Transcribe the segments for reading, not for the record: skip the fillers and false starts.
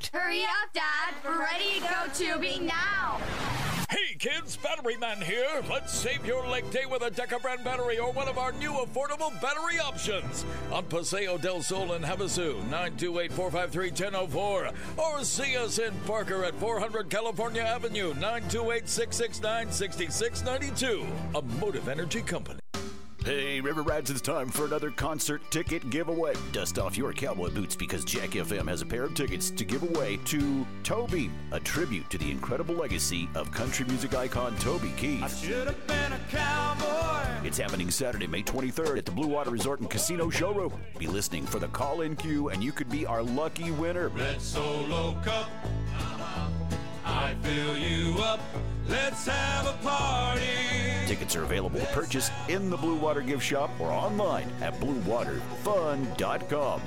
out. Hurry up, Dad. We're ready to go tubing now. Hey kids, Battery Man here. Let's save your lake day with a Deca brand battery or one of our new affordable battery options. On Paseo del Sol in Havasu, 928-453-1004. Or see us in Parker at 400 California Avenue, 928-669-6692. A Motive Energy Company. Hey, River Rats, it's time for another concert ticket giveaway. Dust off your cowboy boots because Jack FM has a pair of tickets to give away to Toby, a tribute to the incredible legacy of country music icon Toby Keith. I should have been a cowboy. It's happening Saturday, May 23rd at the Blue Water Resort and Casino Showroom. Be listening for the call-in queue, and you could be our lucky winner. Red Solo Cup, I fill you up. Let's have a party. Tickets are available to purchase in the Blue Water gift shop or online at bluewaterfun.com.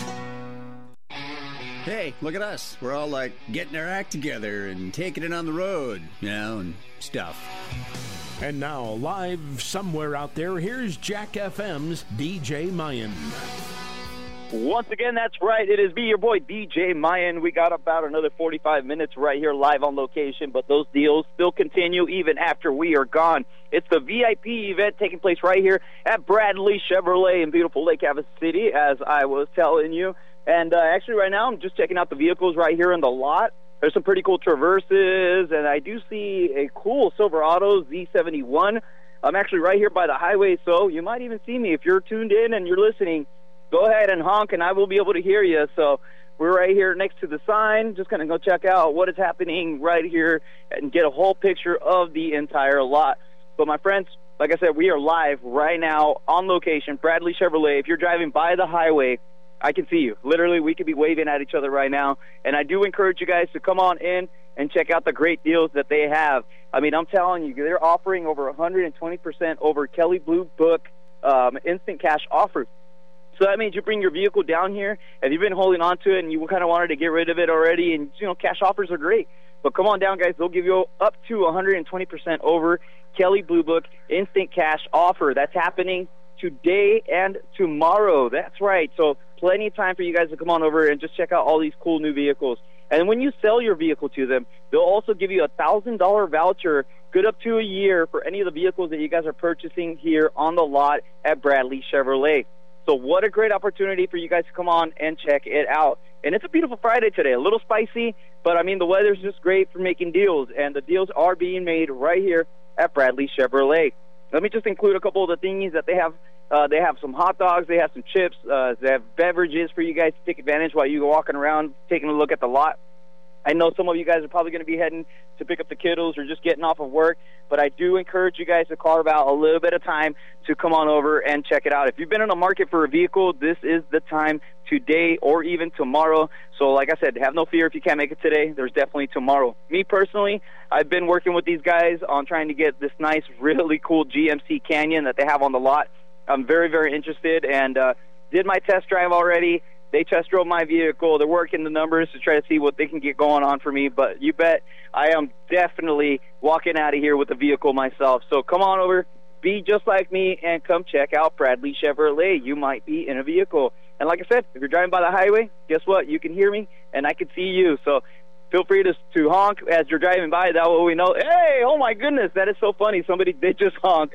Hey, look at us. We're all like getting our act together and taking it on the road, and stuff. And now, live somewhere out there, here's Jack FM's DJ Mayan. Once again, that's right. It is me, your boy, DJ Mayan. We got about another 45 minutes right here live on location, but those deals still continue even after we are gone. It's the VIP event taking place right here at Bradley Chevrolet in beautiful Lake Havasu City, as I was telling you. And actually right now I'm just checking out the vehicles right here in the lot. There's some pretty cool Traverses, and I do see a cool Silverado Z71. I'm actually right here by the highway, so you might even see me if you're tuned in and you're listening. Go ahead and honk, and I will be able to hear you. So we're right here next to the sign. Just going to go check out what is happening right here and get a whole picture of the entire lot. But, my friends, like I said, we are live right now on location, Bradley Chevrolet. If you're driving by the highway, I can see you. Literally, we could be waving at each other right now. And I do encourage you guys to come on in and check out the great deals that they have. I mean, I'm telling you, they're offering over 120% over Kelley Blue Book instant cash offers. So that means you bring your vehicle down here. If you've been holding on to it and you kind of wanted to get rid of it already, and, cash offers are great. But come on down, guys. They'll give you up to 120% over Kelley Blue Book instant cash offer. That's happening today and tomorrow. That's right. So plenty of time for you guys to come on over and just check out all these cool new vehicles. And when you sell your vehicle to them, they'll also give you a $1,000 voucher, good up to a year, for any of the vehicles that you guys are purchasing here on the lot at Bradley Chevrolet. So what a great opportunity for you guys to come on and check it out. And it's a beautiful Friday today, a little spicy, but, the weather's just great for making deals, and the deals are being made right here at Bradley Chevrolet. Let me just include a couple of the thingies that they have. They have some hot dogs, they have some chips, they have beverages for you guys to take advantage while you're walking around taking a look at the lot. I know some of you guys are probably going to be heading to pick up the kiddos or just getting off of work, but I do encourage you guys to carve out a little bit of time to come on over and check it out. If you've been in the market for a vehicle, this is the time today or even tomorrow. So like I said, have no fear if you can't make it today. There's definitely tomorrow. Me personally, I've been working with these guys on trying to get this nice, really cool GMC Canyon that they have on the lot. I'm very, very interested and did my test drive already. They test drove my vehicle. They're working the numbers to try to see what they can get going on for me. But you bet I am definitely walking out of here with a vehicle myself. So come on over, be just like me, and come check out Bradley Chevrolet. You might be in a vehicle. And like I said, if you're driving by the highway, guess what? You can hear me, and I can see you. So feel free to honk as you're driving by. That way we know, hey, oh, my goodness, that is so funny. Somebody did just honk.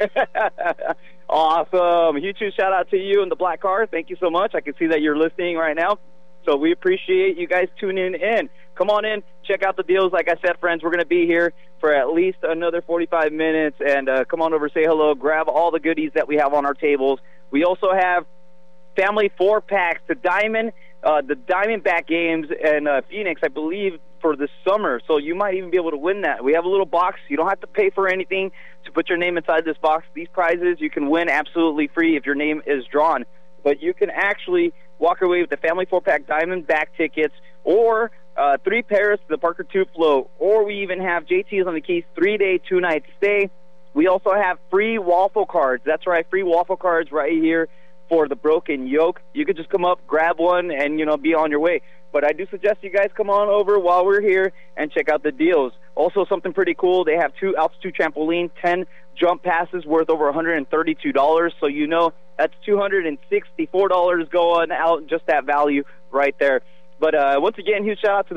Awesome. Huge shout-out to you in the black car. Thank you so much. I can see that you're listening right now. So we appreciate you guys tuning in. Come on in. Check out the deals. Like I said, friends, we're going to be here for at least another 45 minutes. And come on over, say hello, grab all the goodies that we have on our tables. We also have family 4-packs, the Diamondback games in Phoenix, I believe, for the summer. So you might even be able to win that. We have a little box. You don't have to pay for anything to put your name inside this box. These prizes you can win absolutely free if your name is drawn. But you can actually walk away with the family 4-pack Diamondback tickets or 3 pairs to the Parker Tupelo, or we even have JT's on the Keys 3-day, 2-night stay. We also have free waffle cards. That's right, free waffle cards right here for the Broken Yoke. You could just come up, grab one, and, be on your way. But I do suggest you guys come on over while we're here and check out the deals. Also, something pretty cool, they have 2 Altitude Trampoline, 10 jump passes worth over $132. So that's $264 going out, just that value right there. But once again, huge shout-out to the